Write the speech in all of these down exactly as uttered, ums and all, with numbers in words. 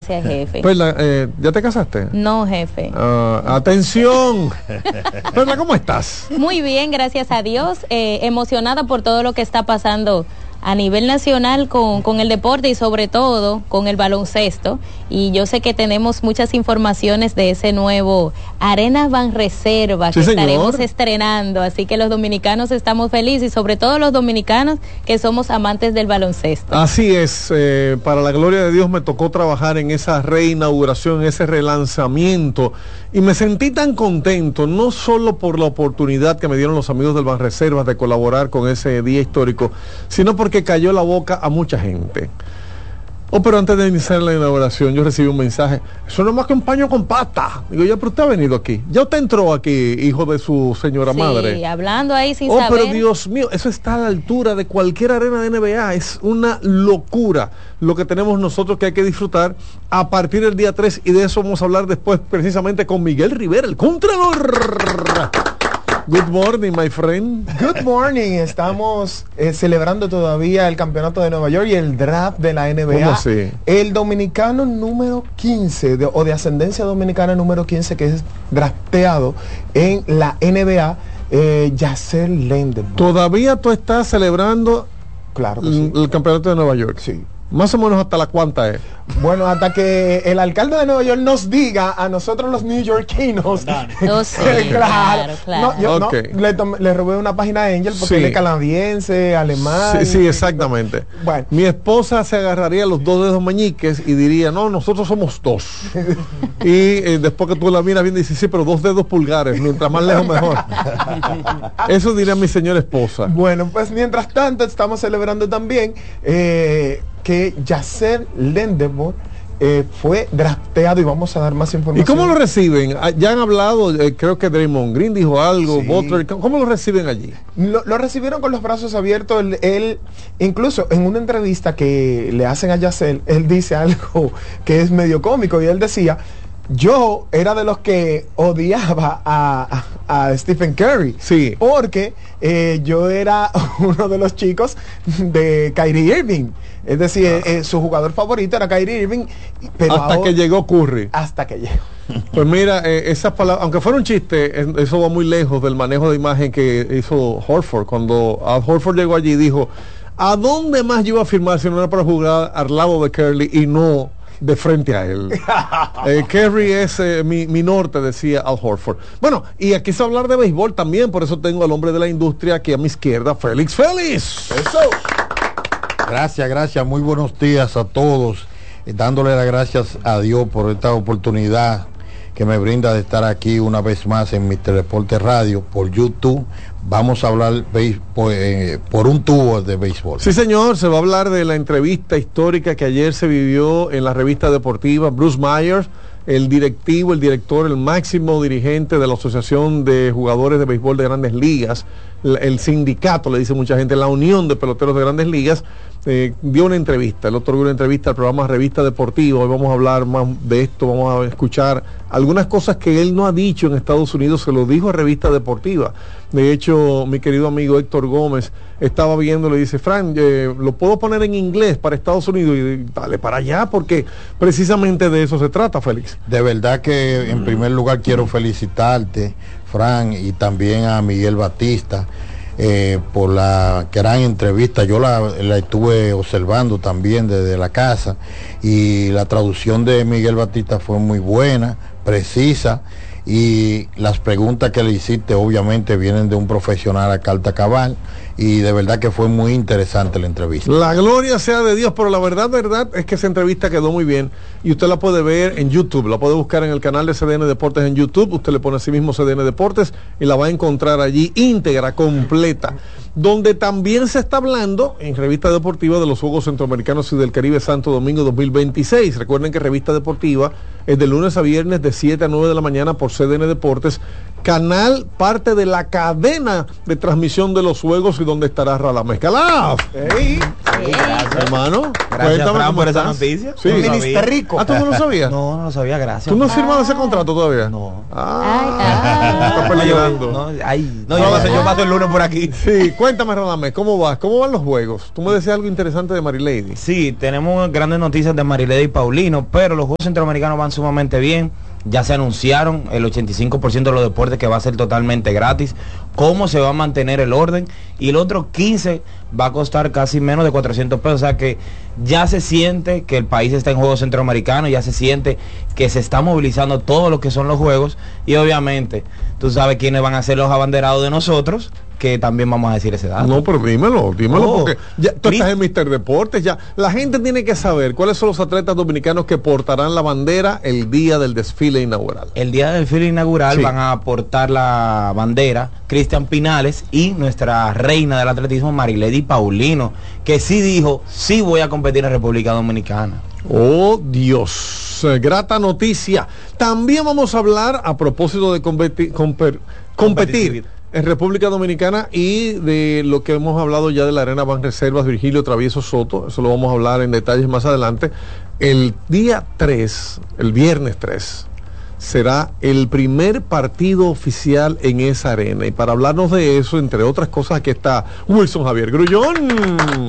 Gracias, jefe. Perla, eh, ¿ya te casaste? No, jefe. Uh, atención. Perla, ¿cómo estás? Muy bien, gracias a Dios. Eh, emocionada por todo lo que está pasando a nivel nacional con, con el deporte y sobre todo con el baloncesto. Y yo sé que tenemos muchas informaciones de ese nuevo Arena Banreservas sí, que señor. estaremos estrenando. Así que los dominicanos estamos felices y sobre todo los dominicanos que somos amantes del baloncesto. Así es, eh, para la gloria de Dios me tocó trabajar en esa reinauguración, en ese relanzamiento y me sentí tan contento, no solo por la oportunidad que me dieron los amigos del Banreservas de colaborar con ese día histórico, sino porque cayó la boca a mucha gente. Oh, pero antes de iniciar la inauguración yo recibí un mensaje, eso no es más que un paño con pata. Digo, ya, pero usted ha venido aquí, ya usted entró aquí, hijo de su señora sí, madre. Sí, hablando ahí sin oh, saber. Pero Dios mío, eso está a la altura de cualquier arena de N B A, es una locura lo que tenemos nosotros que hay que disfrutar a partir del día tres y de eso vamos a hablar después precisamente con Miguel Rivera, el Contralor. Good morning, my friend. Good morning. Estamos eh, celebrando todavía el campeonato de Nueva York y el draft de la N B A. ¿Cómo así? El dominicano número quince de, o de ascendencia dominicana número quince que es drafteado en la N B A, eh, Yasser Lendeborg. ¿Todavía tú estás celebrando claro que el, sí. el campeonato de Nueva York? Sí. Más o menos hasta la cuánta es. Bueno, hasta que el alcalde de Nueva York nos diga a nosotros los neoyorquinos. Oh, sí, claro, claro, claro. No, yo okay. no, le, tomé, le robé una página a Angel porque sí. él es canadiense, alemán. Sí, sí, exactamente. Bueno. Mi esposa se agarraría los dos dedos meñiques y diría, no, nosotros somos dos. Y eh, después que tú la miras bien, dices, sí, pero dos dedos pulgares, mientras más lejos mejor. Eso diría mi señora esposa. Bueno, pues mientras tanto estamos celebrando también eh, que Yasser Lendeborg eh, fue drafteado y vamos a dar más información. ¿Y cómo lo reciben? Ya han hablado, eh, creo que Draymond Green dijo algo, sí. Butler, ¿cómo lo reciben allí? Lo, lo recibieron con los brazos abiertos. Él, él, incluso en una entrevista que le hacen a Yasser, él dice algo que es medio cómico y él decía, yo era de los que odiaba a, a, a Stephen Curry. Sí. Porque eh, yo era uno de los chicos de Kyrie Irving. Es decir, ah. eh, su jugador favorito era Kyrie Irving. Pero hasta ahora, que llegó Curry. Hasta que llegó. Pues mira, eh, esas palabras, aunque fuera un chiste, eso va muy lejos del manejo de imagen que hizo Horford. Cuando Al Horford llegó allí dijo, ¿a dónde más yo iba a firmar si no era para jugar al lado de Curry y no de frente a él? eh, Curry es eh, mi, mi norte, decía Al Horford. Bueno, y aquí se va a hablar de béisbol también, por eso tengo al hombre de la industria aquí a mi izquierda, Félix Félix. Eso. Gracias, gracias, muy buenos días a todos, eh, dándole las gracias a Dios por esta oportunidad que me brinda de estar aquí una vez más en mister Deportes Radio por YouTube. Vamos a hablar beis, por, eh, por un tubo de béisbol. Sí, señor, se va a hablar de la entrevista histórica que ayer se vivió en la revista deportiva. Bruce Myers, el directivo, el director, el máximo dirigente de la Asociación de Jugadores de Béisbol de Grandes Ligas, el, el sindicato, le dice mucha gente, la Unión de Peloteros de Grandes Ligas, eh, dio una entrevista, el otro dio una entrevista al programa Revista Deportiva. Hoy vamos a hablar más de esto, vamos a escuchar algunas cosas que él no ha dicho en Estados Unidos, se lo dijo a Revista Deportiva. De hecho, mi querido amigo Héctor Gómez estaba viendo, le dice, Fran, eh, lo puedo poner en inglés para Estados Unidos, y dale para allá, porque precisamente de eso se trata, Félix. De verdad que en primer lugar quiero felicitarte, Fran, y también a Miguel Batista eh, por la gran entrevista. Yo la, la estuve observando también desde la casa y la traducción de Miguel Batista fue muy buena, precisa, y las preguntas que le hiciste obviamente vienen de un profesional a carta cabal, y de verdad que fue muy interesante la entrevista. La gloria sea de Dios, pero la verdad, verdad es que esa entrevista quedó muy bien y usted la puede ver en YouTube, la puede buscar en el canal de C D N Deportes en YouTube, usted le pone a sí mismo C D N Deportes y la va a encontrar allí íntegra, completa, donde también se está hablando en Revista Deportiva de los Juegos Centroamericanos y del Caribe Santo Domingo dos mil veintiséis. Recuerden que Revista Deportiva es de lunes a viernes de siete a nueve de la mañana por C D N Deportes, canal, parte de la cadena de transmisión de los juegos y donde estará Radamés Calaf. Ey, Sí. Hermano, Gracias, Fran, por esa estás. noticia. Sí. un No ministro rico. Ah, ¿tú no lo sabías? No, no lo sabía, gracias. ¿Tú no has firmado ese contrato todavía? No. Ah, está Ay, peligrando. No, ay, no, yo, yo paso el lunes por aquí. Sí, cuéntame, Radamés, ¿cómo vas? ¿Cómo van los juegos? Tú me decías algo interesante de Marilady. Sí, tenemos grandes noticias de Marilady y Paulino, pero los Juegos Centroamericanos van sumamente bien. Ya se anunciaron el ochenta y cinco por ciento de los deportes que va a ser totalmente gratis. Cómo se va a mantener el orden. Y el otro quince va a costar casi menos de cuatrocientos pesos. O sea que ya se siente que el país está en Juegos Centroamericanos. Ya se siente que se está movilizando todo lo que son los juegos. Y obviamente, tú sabes quiénes van a ser los abanderados de nosotros, que también vamos a decir ese dato. No, pero dímelo, dímelo, Oh, porque ya, tú Cris- estás en mister Deportes, ya. La gente tiene que saber cuáles son los atletas dominicanos que portarán la bandera el día del desfile inaugural. El día del desfile inaugural Sí. van a aportar la bandera Cristian Pinales y nuestra reina del atletismo Marilady Paulino, que sí dijo, sí voy a competir en República Dominicana. Oh, Dios, eh, grata noticia. También vamos a hablar a propósito de competi- comper- competir en República Dominicana y de lo que hemos hablado ya de la Arena Banreservas Virgilio Travieso Soto. Eso lo vamos a hablar en detalles más adelante. El día tres, el viernes tres, será el primer partido oficial en esa arena. Y para hablarnos de eso, entre otras cosas, aquí está Wilson Javier Grullón.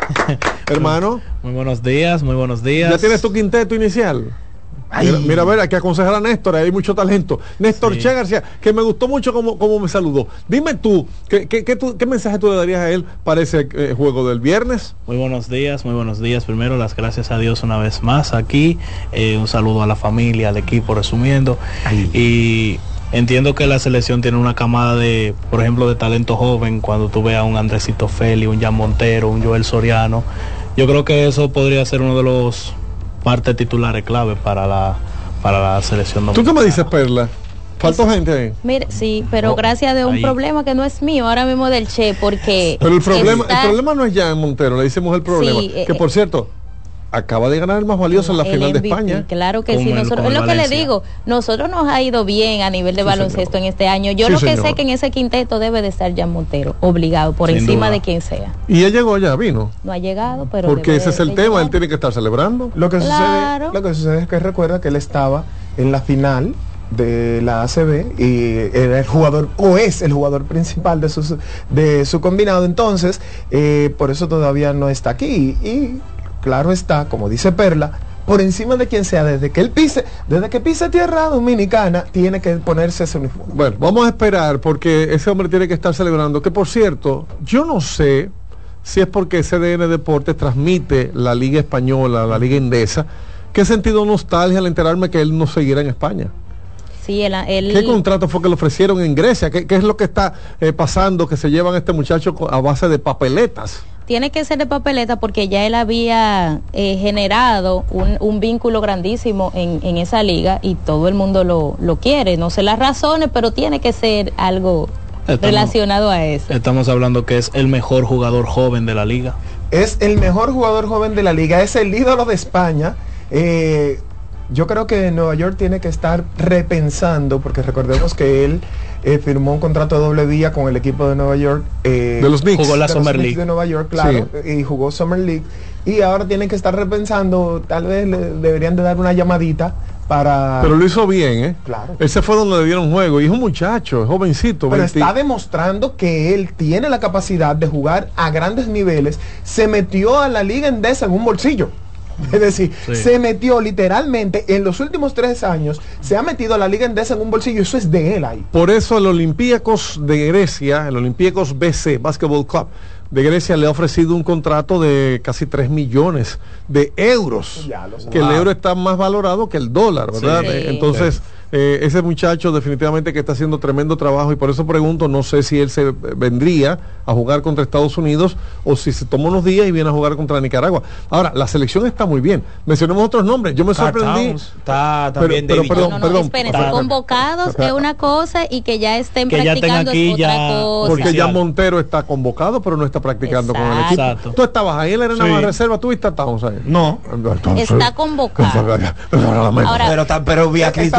Hermano, Muy buenos días, muy buenos días. ¿ya tienes tu quinteto inicial? Ay. Mira, mira, a ver, hay que aconsejar a Néstor, hay mucho talento. Néstor Sí. Che García, que me gustó mucho como, como me saludó. Dime tú, ¿qué, qué, qué, tú- qué mensaje tú le darías a él para ese eh, juego del viernes? Muy buenos días, muy buenos días. Primero, las gracias a Dios una vez más aquí. Eh, un saludo a la familia, al equipo, resumiendo. Ay. Y entiendo que la selección tiene una camada de, por ejemplo, de talento joven. Cuando tú veas a un Andresito Feli, un Jan Montero, un Joel Soriano, yo creo que eso podría ser uno de los partes titulares clave para la para la selección ¿Tú dominicana. qué me dices, Perla? ¿Falta gente ahí? Mire, sí, pero Oh, gracias de un ahí. problema que no es mío ahora mismo del Che, porque Pero el problema, está- el problema no es ya en Montero, le decimos el problema. Sí, eh, que por cierto, acaba de ganar el más valioso en la el final de M V P, España. claro que Como sí, el- nosotros, como es el lo que le Valencia. digo, nosotros nos ha ido bien a nivel de Sí, baloncesto señor. en este año. Yo Sí, lo que señor. sé que en ese quinteto debe de estar Jan Montero, obligado, por Sin encima duda. de quien sea. Y él llegó ya, vino. No ha llegado, pero Porque debe ese es el de tema, llegar. él tiene que estar celebrando. Lo que, Claro. sucede, lo que sucede es que recuerda que él estaba en la final de la A C B y era el jugador o es el jugador principal de su de su combinado, entonces eh, por eso todavía no está aquí y claro está, como dice Perla, por encima de quien sea, desde que él pise, desde que pise tierra dominicana, tiene que ponerse ese uniforme. Bueno, vamos a esperar porque ese hombre tiene que estar celebrando. Que por cierto, yo no sé si es porque C D N Deportes transmite la Liga Española, la Liga Endesa, que he sentido nostalgia al enterarme que él no seguirá en España. Sí, él, él- ¿Qué contrato fue que le ofrecieron en Grecia? ¿Qué, qué es lo que está eh, pasando que se llevan a este muchacho co- a base de papeletas? tiene que ser de papeleta porque ya él había eh, generado un, un vínculo grandísimo en, en esa liga y todo el mundo lo, lo quiere. No sé las razones, pero tiene que ser algo Estamos- relacionado a eso. Estamos hablando que es el mejor jugador joven de la liga. Es el mejor jugador joven de la liga, es el ídolo de España. Eh, yo creo que Nueva York tiene que estar repensando, porque recordemos que él eh, firmó un contrato de doble vía con el equipo de Nueva York. eh, De los Knicks. Jugó la de los Summer Knicks League. de Nueva York, claro, y jugó Summer League. Y ahora tienen que estar repensando, tal vez le deberían de dar una llamadita para... Pero lo hizo bien, ¿eh? Claro. Ese fue donde le dieron juego. Y es un muchacho, es jovencito. Pero veinte está demostrando que él tiene la capacidad de jugar a grandes niveles. Se metió a la Liga Endesa en un bolsillo. Es decir, Sí. se metió literalmente en los últimos tres años, se ha metido a la Liga Endesa en un bolsillo. Eso es de él ahí. Por eso el Olympiacos de Grecia, el Olympiacos B C, Basketball Club de Grecia, le ha ofrecido un contrato de casi tres millones de euros. Ya lo sé. Que el Wow. euro está más valorado que el dólar, ¿verdad? Sí. Eh, Entonces, eh, ese muchacho definitivamente que está haciendo tremendo trabajo y por eso pregunto, no sé si él se vendría a jugar contra Estados Unidos o si se toma unos días y viene a jugar contra Nicaragua. Ahora, la selección está muy bien. Mencionemos otros nombres. Yo me Carl sorprendí. Towns, está Pero- también pero- David perdón, no, no, no, perdón. espérense, Espera, convocados espera. es una cosa y que ya estén Que ya estén practicando aquí es otra ya- cosa. Porque ya oficial. Montero está convocado, pero no está practicando con el equipo. Exacto. Tú estabas ahí en la arena Sí. de reserva, tú viste a Towns ahí. No, Entonces- Está convocado. Ahora- pero, ta- pero Beatriz Estamos, Duarte. cele-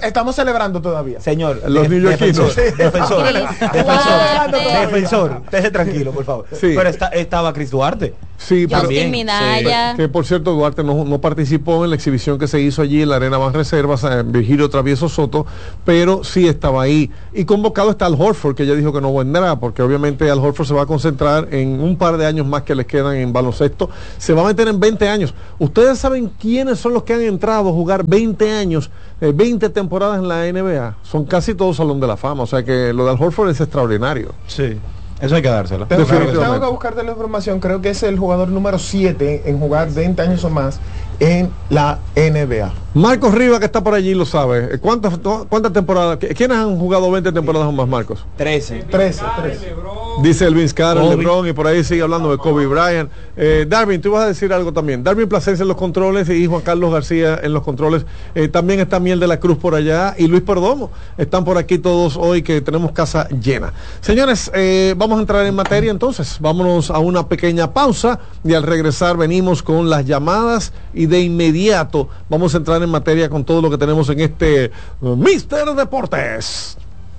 estamos celebrando todavía. Señor, los neoyorquinos. Defensor, defensor, defensor, defensor, déjese tranquilo, por favor. Sí. Pero está, estaba Chris Duarte. Sí, pero Justin Minaya. que por cierto Duarte no, no participó en la exhibición que se hizo allí en la Arena Banreservas, en Virgilio Travieso Soto, pero sí estaba ahí. Y convocado está Al Horford, que ya dijo que no vendrá, porque obviamente Al Horford se va a concentrar en un par de años más que les quedan en baloncesto. Se va a meter en veinte años. Ustedes saben quiénes son los que han entrado a jugar veinte años, eh, veinte temporadas en la N B A. Son casi todos Salón de la Fama, o sea que lo de Al Horford es extraordinario. Sí. Eso hay que dárselo. Tengo, tengo que buscarte la información. Creo que es el jugador número siete en jugar veinte años o más en la N B A. Marcos Rivas, que está por allí, lo sabe. ¿Cuántas, cuántas temporadas? ¿Quiénes han jugado veinte temporadas o más, Marcos? trece. trece. trece. Dice el Vince Carter, Kobe. LeBron, y por ahí sigue hablando de Kobe Bryant. Eh, Darwin, tú vas a decir algo también. Darwin Plasencia en los controles y Juan Carlos García en los controles. Eh, también está Miel de la Cruz por allá y Luis Perdomo. Están por aquí todos hoy que tenemos casa llena. Señores, eh, vamos a entrar en materia entonces. Vámonos a una pequeña pausa y al regresar venimos con las llamadas y de inmediato vamos a entrar en materia con todo lo que tenemos en este uh, Mister Deportes.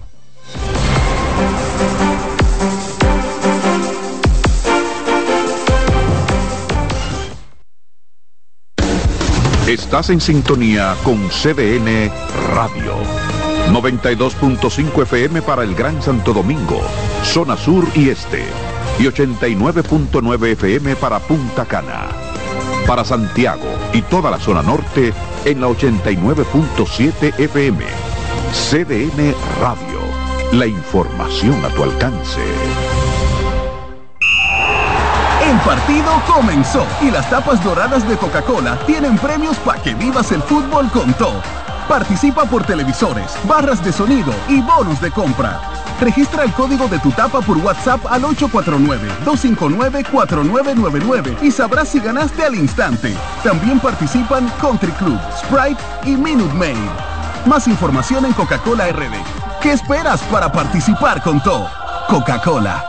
Estás en sintonía con C D N Radio. noventa y dos punto cinco F M para el Gran Santo Domingo, zona sur y este. Y ochenta y nueve punto nueve F M para Punta Cana. Para Santiago y toda la zona norte en la ochenta y nueve punto siete F M. C D N Radio. La información a tu alcance. El partido comenzó y las tapas doradas de Coca-Cola tienen premios para que vivas el fútbol con todo. Participa por televisores, barras de sonido y bonos de compra. Registra el código de tu tapa por WhatsApp al ocho cuatro nueve, dos cinco nueve, cuatro nueve nueve nueve y sabrás si ganaste al instante. También participan Country Club, Sprite y Minute Maid. Más información en Coca-Cola R D. ¿Qué esperas para participar con todo? Coca-Cola.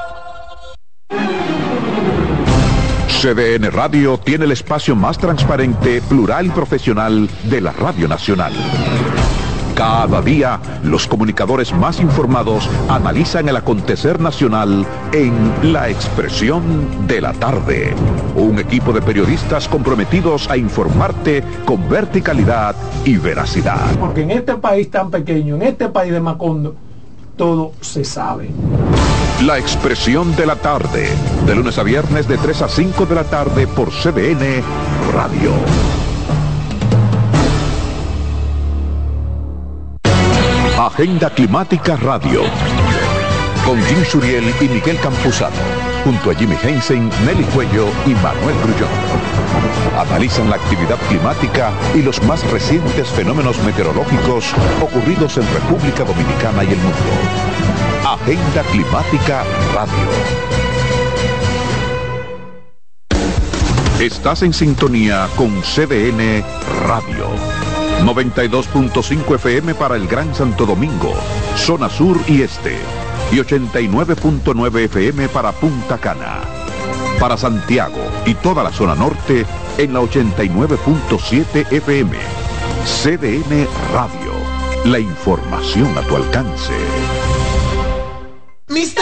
C D N Radio tiene el espacio más transparente, plural y profesional de la Radio Nacional. Cada día, los comunicadores más informados analizan el acontecer nacional en La Expresión de la Tarde. Un equipo de periodistas comprometidos a informarte con verticalidad y veracidad. Porque en este país tan pequeño, en este país de Macondo, todo se sabe. La Expresión de la Tarde, de lunes a viernes de tres a cinco de la tarde por C D N Radio. Agenda Climática Radio. Con Jim Suriel y Miguel Campuzano. Junto a Jimmy Hensen, Nelly Cuello y Manuel Grullón. Analizan la actividad climática y los más recientes fenómenos meteorológicos ocurridos en República Dominicana y el mundo. Agenda Climática Radio. Estás en sintonía con C D N Radio. noventa y dos punto cinco F M para el Gran Santo Domingo, zona sur y este. Y ochenta y nueve punto nueve F M para Punta Cana. Para Santiago y toda la zona norte en la ochenta y nueve punto siete F M. C D N Radio. La información a tu alcance. Mister